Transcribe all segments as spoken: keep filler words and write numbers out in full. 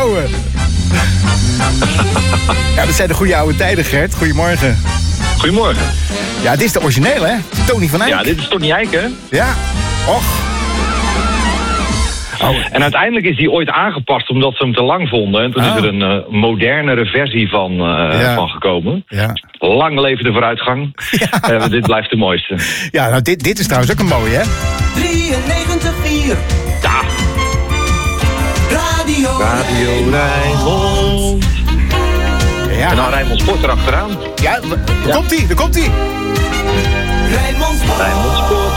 houden. Ja, dat zijn de goede oude tijden, Gert. Goedemorgen. Goedemorgen. Ja, dit is de originele, hè? Tony van Eyck. Ja, dit is Tony Eyck, hè? Ja. Och. Oh. En uiteindelijk is die ooit aangepast omdat ze hem te lang vonden. En toen oh. is er een uh, modernere versie van, uh, ja. van gekomen. Ja. Lang leven de vooruitgang. Ja. Uh, dit blijft de mooiste. Ja, nou dit, dit is trouwens ook een mooie, hè? drieënnegentig vier Ja. Radio, Radio Rijnmond. Ja. En dan Rijnmond Sport erachteraan. Ja, daar ja. komt hij, daar komt hij. Rijnmond Sport. Rijnmond Sport.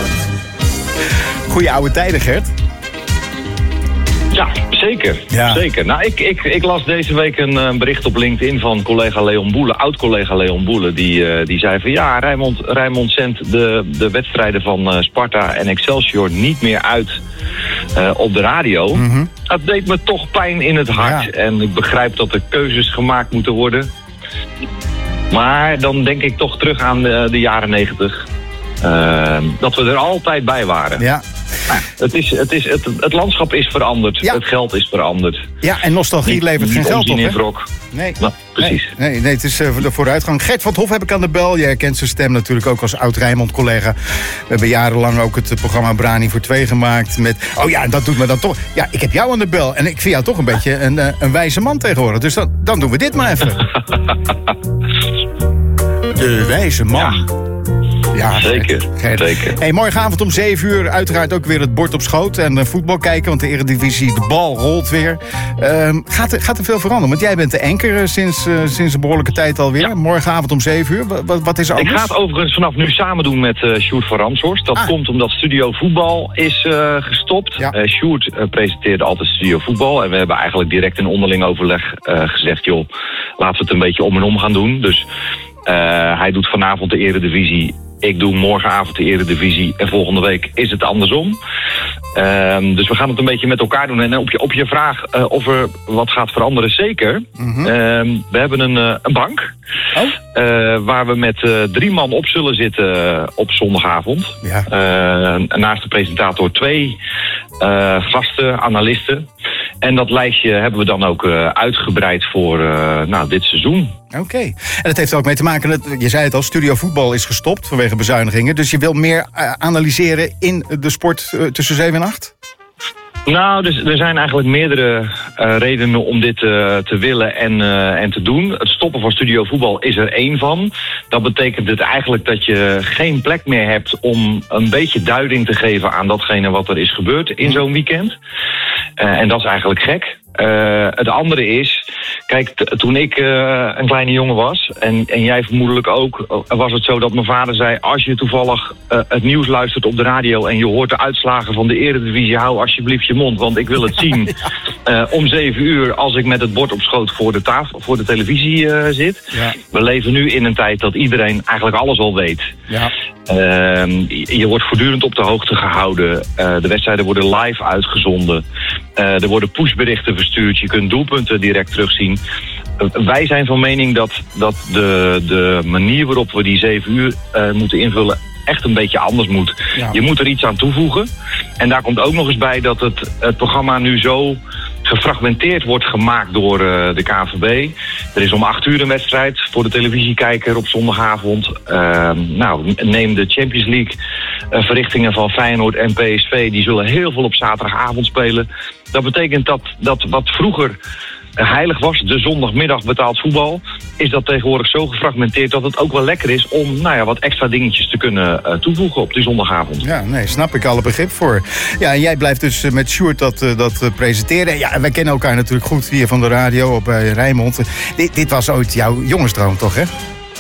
Goeie oude tijden, Gert. Ja, zeker. Ja. zeker. Nou, ik, ik, ik las deze week een uh, bericht op LinkedIn van collega Leon Boele, oud-collega Leon Boele. Die, uh, die zei van ja, Rijnmond, Rijnmond zendt de, de wedstrijden van uh, Sparta en Excelsior niet meer uit uh, op de radio. Mm-hmm. Dat deed me toch pijn in het hart. Ja. En ik begrijp dat er keuzes gemaakt moeten worden. Maar dan denk ik toch terug aan de, de jaren negentig. Uh, dat we er altijd bij waren. Ja. Nou, het, is, het, is, het, het landschap is veranderd. Ja. Het geld is veranderd. Ja, en nostalgie niet, levert geen geld op, hè? Wrok. Nee. Nou, precies. Nee, nee, nee, het is uh, de vooruitgang. Gert van het Hof heb ik aan de bel. Jij kent zijn stem natuurlijk ook als oud-Rijnmond-collega. We hebben jarenlang ook het programma Brani voor twee gemaakt. Met, oh ja, dat doet me dan toch... Ja, ik heb jou aan de bel. En ik vind jou toch een beetje een, uh, een wijze man tegenwoordig. Dus dan, dan doen we dit maar even. De wijze man. Ja. Ja, zeker. Gert. zeker. Hey, morgenavond om zeven uur uiteraard ook weer het bord op schoot en uh, voetbal kijken, want de Eredivisie, de bal rolt weer. Uh, gaat, er, gaat er veel veranderen? Want jij bent de anker uh, sinds, uh, sinds een behoorlijke tijd alweer. Ja. Morgenavond om zeven uur. Wat, wat is er anders? Ik ga het overigens vanaf nu samen doen met uh, Sjoerd van Ramshorst. Dat ah. komt omdat Studio Voetbal is uh, gestopt. Ja. Uh, Sjoerd uh, presenteerde altijd Studio Voetbal. En we hebben eigenlijk direct in onderling overleg uh, gezegd, joh, laten we het een beetje om en om gaan doen. Dus uh, hij doet vanavond de Eredivisie. Ik doe morgenavond de Eredivisie en volgende week is het andersom. Um, dus we gaan het een beetje met elkaar doen. En op je, op je vraag uh, of er wat gaat veranderen, zeker. Mm-hmm. Um, we hebben een, uh, een bank. Oh. Uh, waar we met uh, drie man op zullen zitten op zondagavond. Ja. Uh, naast de presentator twee uh, vaste analisten. En dat lijstje hebben we dan ook uh, uitgebreid voor uh, nou, dit seizoen. Oké. Okay. En dat heeft er ook mee te maken, dat, je zei het al, Studio Voetbal is gestopt vanwege bezuinigingen. Dus je wil meer uh, analyseren in de sport uh, tussen zeven en acht? Nou, dus er zijn eigenlijk meerdere uh, redenen om dit uh, te willen en, uh, en te doen. Het stoppen van Studio Voetbal is er één van. Dat betekent het eigenlijk dat je geen plek meer hebt om een beetje duiding te geven aan datgene wat er is gebeurd in zo'n weekend. Uh, en dat is eigenlijk gek. Uh, het andere is, kijk, t- toen ik uh, een kleine jongen was, en, en jij vermoedelijk ook, was het zo dat mijn vader zei, als je toevallig uh, het nieuws luistert op de radio en je hoort de uitslagen van de Eredivisie, hou alsjeblieft je mond, want ik wil het zien uh, om zeven uur als ik met het bord op schoot voor de tafel, voor de televisie uh, zit. Ja. We leven nu in een tijd dat iedereen eigenlijk alles al weet. Ja. Uh, je wordt voortdurend op de hoogte gehouden. Uh, de wedstrijden worden live uitgezonden. Uh, er worden pushberichten verstuurd. Je kunt doelpunten direct terugzien. Uh, wij zijn van mening dat, dat de, de manier waarop we die zeven uur uh, moeten invullen echt een beetje anders moet. Ja. Je moet er iets aan toevoegen. En daar komt ook nog eens bij dat het, het programma nu zo gefragmenteerd wordt gemaakt door uh, de K N V B. Er is om acht uur een wedstrijd voor de televisiekijker op zondagavond. Uh, nou, neem de Champions League uh, verrichtingen van Feyenoord en P S V. Die zullen heel veel op zaterdagavond spelen. Dat betekent dat, dat wat vroeger heilig was, de zondagmiddag betaald voetbal, is dat tegenwoordig zo gefragmenteerd dat het ook wel lekker is om nou ja, wat extra dingetjes te kunnen uh, toevoegen op die zondagavond. Ja, nee, snap ik alle begrip voor. Ja, en jij blijft dus met Sjoerd dat, uh, dat uh, presenteren. Ja, en wij kennen elkaar natuurlijk goed hier van de radio op bij uh, Rijnmond. Dit, dit was ooit jouw jongensdroom, toch, hè?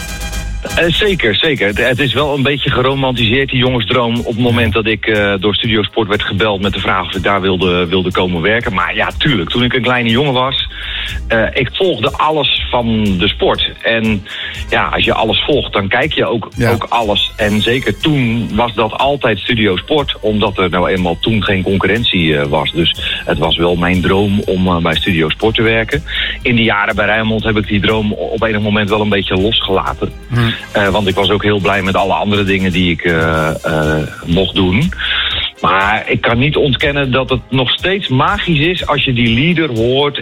Uh, zeker, zeker. Het, het is wel een beetje geromantiseerd, die jongensdroom, op het moment dat ik uh, door Studio Sport werd gebeld met de vraag of ik daar wilde, wilde komen werken. Maar ja, tuurlijk, toen ik een kleine jongen was, uh, ik volgde alles van de sport. En ja, als je alles volgt, dan kijk je ook, ja. ook alles. En zeker toen was dat altijd Studio Sport, omdat er nou eenmaal toen geen concurrentie uh, was. Dus het was wel mijn droom om uh, bij Studio Sport te werken. In de jaren bij Rijnmond heb ik die droom op enig moment wel een beetje losgelaten. Hmm. Uh, want ik was ook heel blij met alle andere dingen die ik uh, uh, mocht doen. Maar ik kan niet ontkennen dat het nog steeds magisch is als je die leader hoort